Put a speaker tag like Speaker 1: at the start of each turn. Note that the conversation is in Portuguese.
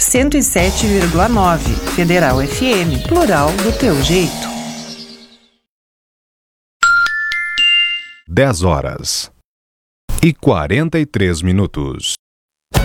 Speaker 1: 107,9. Federal FM, plural do teu jeito.
Speaker 2: 10 horas e 43 minutos.